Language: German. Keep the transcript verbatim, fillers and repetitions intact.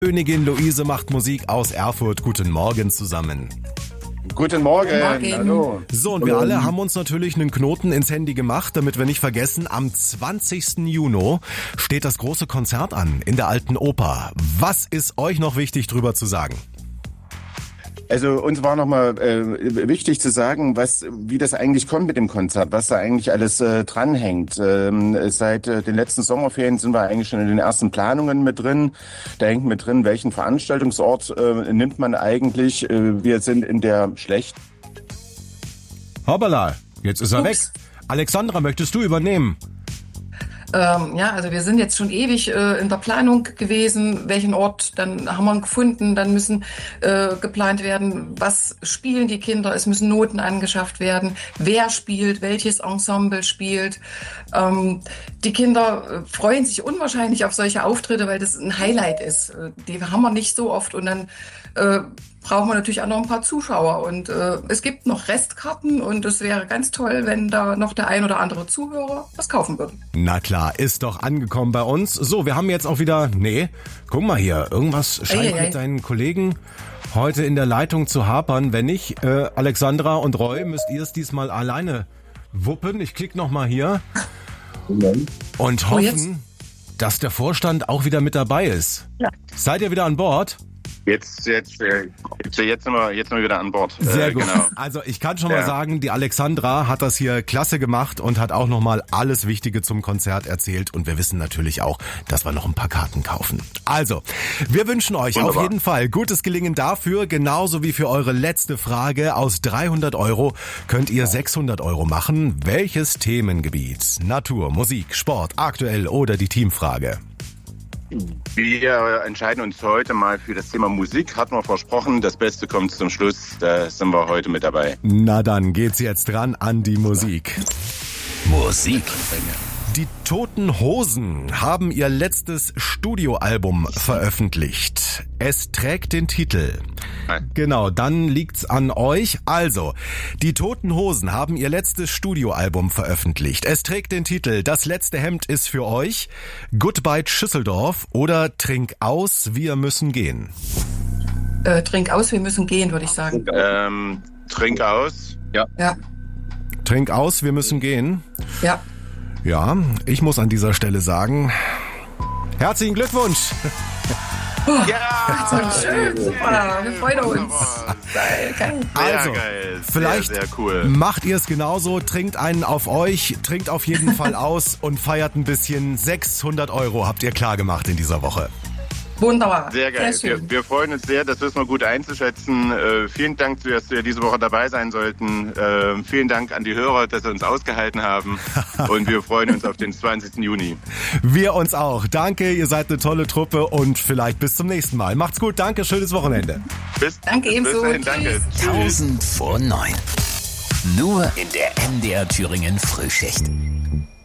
Königin Luise macht Musik aus Erfurt. Guten Morgen zusammen. Guten Morgen. Guten Morgen. Hallo. So, und wir alle haben uns natürlich einen Knoten ins Handy gemacht, damit wir nicht vergessen, am zwanzigsten Juni steht das große Konzert an in der Alten Oper. Was ist euch noch wichtig drüber zu sagen? Also uns war nochmal äh, wichtig zu sagen, was, wie das eigentlich kommt mit dem Konzert, was da eigentlich alles äh, dranhängt. Ähm, seit äh, den letzten Sommerferien sind wir eigentlich schon in den ersten Planungen mit drin. Da hängt mit drin, welchen Veranstaltungsort äh, nimmt man eigentlich. Äh, wir sind in der schlecht. Hoppala, jetzt ist er Ups. weg. Alexandra, möchtest du übernehmen? Ähm, ja, also wir sind jetzt schon ewig äh, in der Planung gewesen, welchen Ort, dann haben wir ihn gefunden, dann müssen äh, geplant werden, was spielen die Kinder, es müssen Noten angeschafft werden, wer spielt, welches Ensemble spielt. Ähm, die Kinder äh, freuen sich unwahrscheinlich auf solche Auftritte, weil das ein Highlight ist. Äh, die haben wir nicht so oft und dann äh, brauchen wir natürlich auch noch ein paar Zuschauer und äh, es gibt noch Restkarten und es wäre ganz toll, wenn da noch der ein oder andere Zuhörer was kaufen würde. Na klar, ist doch angekommen bei uns. So, wir haben jetzt auch wieder, nee, guck mal hier, irgendwas scheint Eieiei. mit deinen Kollegen heute in der Leitung zu hapern. Wenn nicht, äh, Alexandra und Roy, müsst ihr es diesmal alleine wuppen. Ich klicke nochmal hier und Oh, jetzt? hoffen, dass der Vorstand auch wieder mit dabei ist. Ja. Seid ihr wieder an Bord? Jetzt, jetzt, äh, jetzt, jetzt, sind wir, jetzt sind wir wieder an Bord. Sehr äh, gut. Genau. Also ich kann schon Ja. mal sagen, die Alexandra hat das hier klasse gemacht und hat auch nochmal alles Wichtige zum Konzert erzählt. Und wir wissen natürlich auch, dass wir noch ein paar Karten kaufen. Also, wir wünschen euch Wunderbar. auf jeden Fall gutes Gelingen dafür. Genauso wie für eure letzte Frage. Aus dreihundert Euro könnt ihr sechshundert Euro machen. Welches Themengebiet? Natur, Musik, Sport, aktuell oder die Teamfrage? Wir entscheiden uns heute mal für das Thema Musik. Hatten wir versprochen, das Beste kommt zum Schluss. Da sind wir heute mit dabei. Na dann geht's jetzt dran an die Musik. Musik. Die Toten Hosen haben ihr letztes Studioalbum veröffentlicht. Es trägt den Titel. Genau, dann liegt's an euch. Also, die Toten Hosen haben ihr letztes Studioalbum veröffentlicht. Es trägt den Titel Das letzte Hemd ist für euch, Goodbye Schüsseldorf oder Trink aus, wir müssen gehen. Äh, trink aus, wir müssen gehen, würde ich sagen. Ähm, trink aus. Ja. Ja, Trink aus, wir müssen gehen. ja. Ja, ich muss an dieser Stelle sagen, herzlichen Glückwunsch. Ja! So schön, super, wir freuen uns. Geil, geil. Sehr Also, geil. vielleicht Sehr, sehr cool. macht ihr es genauso, trinkt einen auf euch, trinkt auf jeden Fall aus und feiert ein bisschen. sechshundert Euro habt ihr klar gemacht in dieser Woche. Wunderbar. Sehr geil. Sehr schön. wir, wir freuen uns sehr, das wissen wir gut einzuschätzen. Äh, vielen Dank, dass wir diese Woche dabei sein sollten. Äh, vielen Dank an die Hörer, dass sie uns ausgehalten haben. Und wir freuen uns auf den zwanzigsten Juni. Wir uns auch. Danke, ihr seid eine tolle Truppe und vielleicht bis zum nächsten Mal. Macht's gut, danke, schönes Wochenende. Bis, Danke bis ebenso. dahin, danke. Tschüss. tausend vor neun. Nur in der M D R Thüringen Frühschicht.